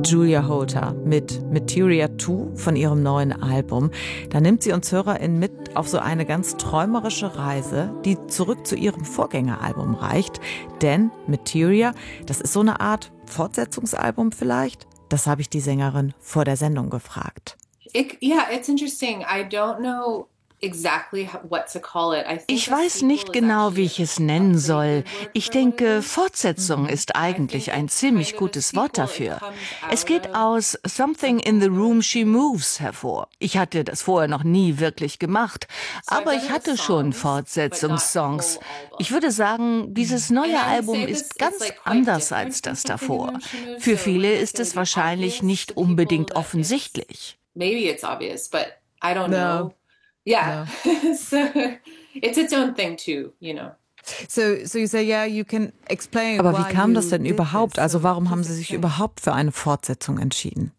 Julia Holter mit Materia 2 von ihrem neuen Album. Da nimmt sie uns HörerInnen mit auf so eine ganz träumerische Reise, die zurück zu ihrem Vorgängeralbum reicht. Denn Materia, das ist so eine Art Fortsetzungsalbum vielleicht? Das habe ich die Sängerin vor der Sendung gefragt. It's interesting. I don't know exactly what to call it. Ich weiß nicht genau, wie ich es nennen soll. Ich denke, Fortsetzung ist eigentlich ein ziemlich gutes Wort dafür. Es geht aus Something in the Room She Moves hervor. Ich hatte das vorher noch nie wirklich gemacht, aber ich hatte schon Fortsetzungssongs. Ich würde sagen, dieses neue Album ist ganz anders als das davor. Für viele ist es wahrscheinlich nicht unbedingt offensichtlich. Maybe it's obvious, but I don't know. Yeah. No. So it's its own thing too, you know. So you say, yeah, you can explain. Aber wie kam das denn überhaupt? Also warum haben Sie sich überhaupt für eine Fortsetzung entschieden?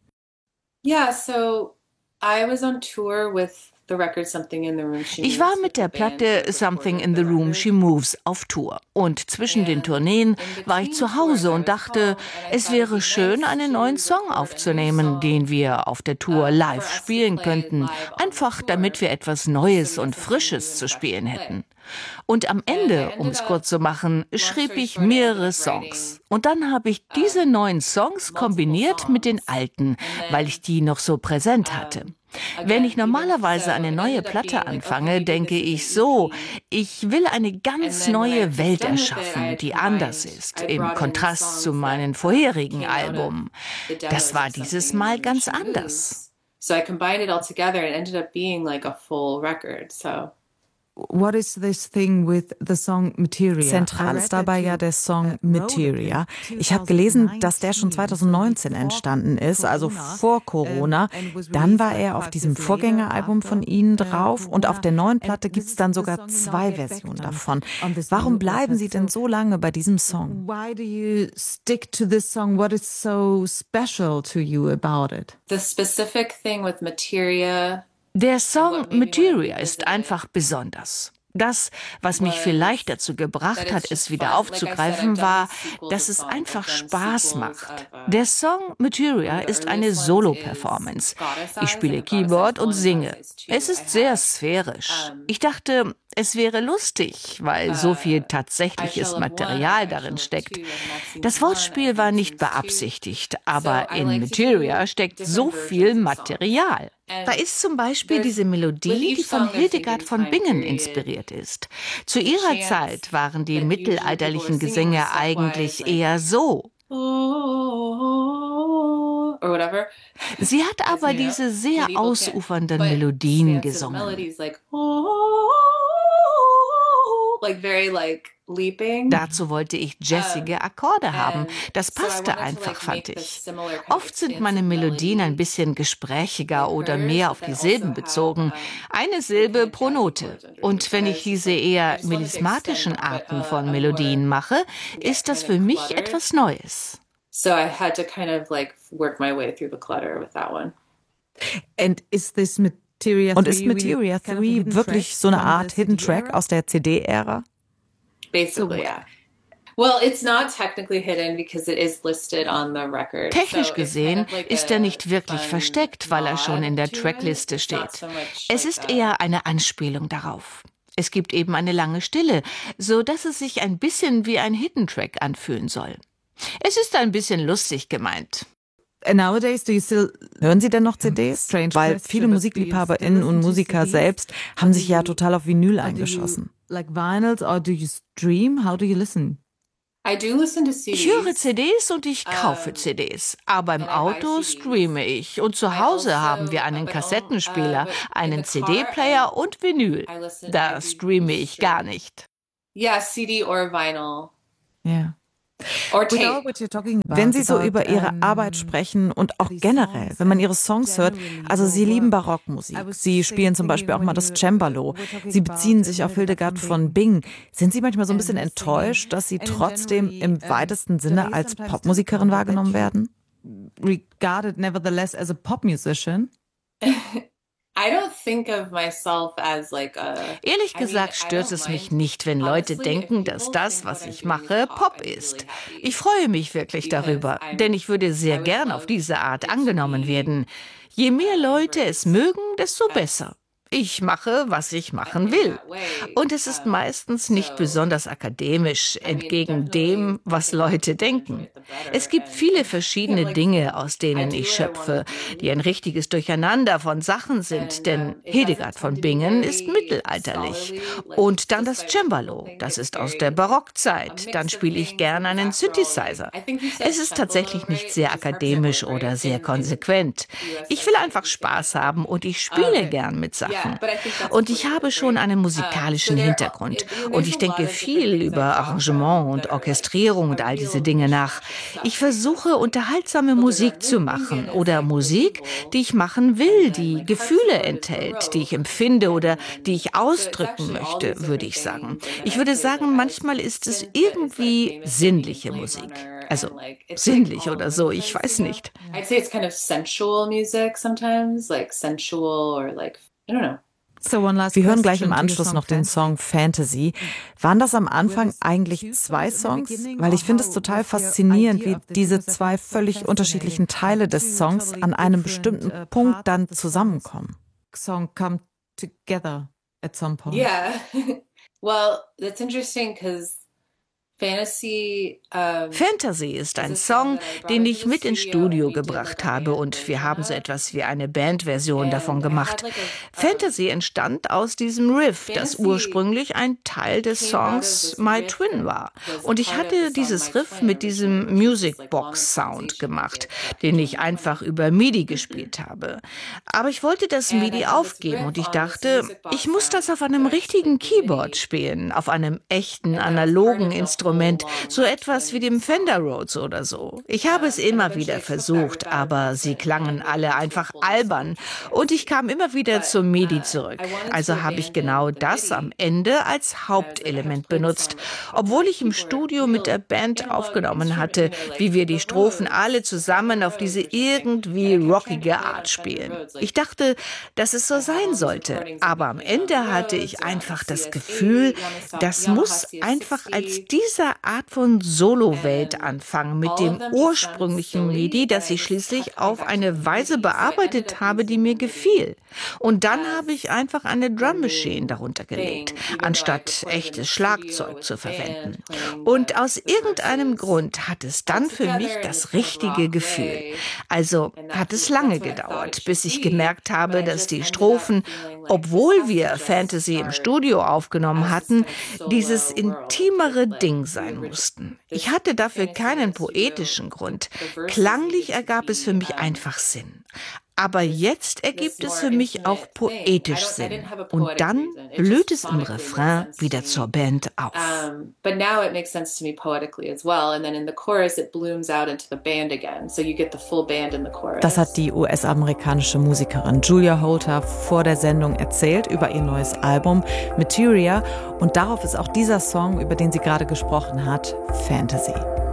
Yeah, so I was on tour with the record Something in the Room She Moves. Ich war mit der Platte Something in the Room She Moves auf Tour. Und zwischen den Tourneen war ich zu Hause und dachte, es wäre schön, einen neuen Song aufzunehmen, den wir auf der Tour live spielen könnten. Einfach, damit wir etwas Neues und Frisches zu spielen hätten. Und am Ende, um es kurz zu machen, schrieb ich mehrere Songs. Und dann habe ich diese neuen Songs kombiniert mit den alten, weil ich die noch so präsent hatte. Wenn ich normalerweise eine neue Platte anfange, denke ich so, ich will eine ganz neue Welt erschaffen, die anders ist, im Kontrast zu meinem vorherigen Album. Das war dieses Mal ganz anders. So I combined it all together and it ended up being like a full record, so. What is this thing with the song Materia? Zentral ist dabei ja der Song Materia. Ich habe gelesen, dass der schon 2019 entstanden ist, also vor Corona. Dann war er auf diesem Vorgängeralbum von Ihnen drauf und auf der neuen Platte gibt es dann sogar 2 Versionen davon. Warum bleiben Sie denn so lange bei diesem Song? Why do you stick to this song? What is so special to you about it? The specific thing with Materia. Der Song Materia ist einfach besonders. Das, was mich vielleicht dazu gebracht hat, es wieder aufzugreifen, war, dass es einfach Spaß macht. Der Song Materia ist eine Solo-Performance. Ich spiele Keyboard und singe. Es ist sehr sphärisch. Ich dachte, es wäre lustig, weil so viel tatsächliches Material darin steckt. Das Wortspiel war nicht beabsichtigt, aber in Materia steckt so viel Material. Da ist zum Beispiel diese Melodie, die von Hildegard von Bingen inspiriert ist. Zu ihrer Zeit waren die mittelalterlichen Gesänge eigentlich eher so. Sie hat aber diese sehr ausufernden Melodien gesungen. Dazu wollte ich jazzige Akkorde haben. Das passte einfach, fand ich. Oft sind meine Melodien ein bisschen gesprächiger oder mehr auf die Silben bezogen. Eine Silbe pro Note. Und wenn ich diese eher melismatischen Arten von Melodien mache, ist das für mich etwas Neues. So I had to kind of like work my way through the clutter with that one. And is this Materia 3? Und ist Materia 3 wirklich so eine Art Hidden Track aus der CD-Ära? Basically, yeah. Well, it's not technically hidden because it is listed on the record. Technisch gesehen ist er nicht wirklich versteckt, weil er schon in der Trackliste steht. Es ist eher eine Anspielung darauf. Es gibt eben eine lange Stille, so dass es sich ein bisschen wie ein Hidden Track anfühlen soll. Es ist ein bisschen lustig gemeint. Hören Sie denn noch CDs? Weil viele MusikliebhaberInnen und Musiker selbst haben sich ja total auf Vinyl eingeschossen. Like vinyls or do you stream? How do you listen? Ich höre CDs und ich kaufe CDs. Aber im Auto streame ich. Und zu Hause haben wir einen Kassettenspieler, einen CD-Player und Vinyl. Da streame ich gar nicht. Yeah, CD or vinyl. Yeah. Wenn Sie so über Ihre Arbeit sprechen und auch generell, wenn man Ihre Songs hört, also Sie lieben Barockmusik, Sie spielen zum Beispiel auch mal das Cembalo, Sie beziehen sich auf Hildegard von Bingen. Sind Sie manchmal so ein bisschen enttäuscht, dass Sie trotzdem im weitesten Sinne als Popmusikerin wahrgenommen werden? Regarded nevertheless as a pop musician? Ehrlich gesagt stört es mich nicht, wenn Leute denken, dass das, was ich mache, Pop ist. Ich freue mich wirklich darüber, denn ich würde sehr gern auf diese Art angenommen werden. Je mehr Leute es mögen, desto besser. Ich mache, was ich machen will. Und es ist meistens nicht besonders akademisch, entgegen dem, was Leute denken. Es gibt viele verschiedene Dinge, aus denen ich schöpfe, die ein richtiges Durcheinander von Sachen sind, denn Hildegard von Bingen ist mittelalterlich. Und dann das Cembalo, das ist aus der Barockzeit. Dann spiele ich gern einen Synthesizer. Es ist tatsächlich nicht sehr akademisch oder sehr konsequent. Ich will einfach Spaß haben und ich spiele gern mit Sachen. Und ich habe schon einen musikalischen Hintergrund. Und ich denke viel über Arrangement und Orchestrierung und all diese Dinge nach. Ich versuche, unterhaltsame Musik zu machen oder Musik, die ich machen will, die Gefühle enthält, die ich empfinde oder die ich ausdrücken möchte, würde ich sagen. Ich würde sagen, manchmal ist es irgendwie sinnliche Musik. Also sinnlich oder so, ich weiß nicht. I'd say it's kind of sensual music sometimes, like sensual or like I don't know. Wir hören gleich im Anschluss noch den Song Fantasy. Waren das am Anfang eigentlich zwei Songs? Weil ich finde es total faszinierend, wie diese zwei völlig unterschiedlichen Teile des Songs an einem bestimmten Punkt dann zusammenkommen. Song come together at some point. Yeah. Well, that's interesting because Fantasy ist ein Song, den ich mit ins Studio gebracht habe und wir haben so etwas wie eine Bandversion davon gemacht. Fantasy entstand aus diesem Riff, das ursprünglich ein Teil des Songs My Twin war. Und ich hatte dieses Riff mit diesem Music Box Sound gemacht, den ich einfach über MIDI gespielt habe. Aber ich wollte das MIDI aufgeben und ich dachte, ich muss das auf einem richtigen Keyboard spielen, auf einem echten analogen Instrument. So etwas wie dem Fender Rhodes oder so. Ich habe es immer wieder versucht, aber sie klangen alle einfach albern und ich kam immer wieder zum MIDI zurück. Also habe ich genau das am Ende als Hauptelement benutzt, obwohl ich im Studio mit der Band aufgenommen hatte, wie wir die Strophen alle zusammen auf diese irgendwie rockige Art spielen. Ich dachte, dass es so sein sollte, aber am Ende hatte ich einfach das Gefühl, das muss einfach als diese Art von Solo-Welt anfangen mit dem ursprünglichen MIDI, das ich schließlich auf eine Weise bearbeitet habe, die mir gefiel. Und dann habe ich einfach eine Drum Machine darunter gelegt, anstatt echtes Schlagzeug zu verwenden. Und aus irgendeinem Grund hat es dann für mich das richtige Gefühl. Also hat es lange gedauert, bis ich gemerkt habe, dass die Strophen, obwohl wir Fantasy im Studio aufgenommen hatten, dieses intimere Ding sein mussten. Ich hatte dafür keinen poetischen Grund. Klanglich ergab es für mich einfach Sinn. Aber jetzt ergibt es für mich auch poetisch Sinn. Und dann blüht es im Refrain wieder zur Band auf. But now it makes sense to me poetically as well. And then in the chorus it blooms out into the band again. So you get the full band in the chorus. Das hat die US-amerikanische Musikerin Julia Holter vor der Sendung erzählt über ihr neues Album Materia. Und darauf ist auch dieser Song, über den sie gerade gesprochen hat, Fantasy.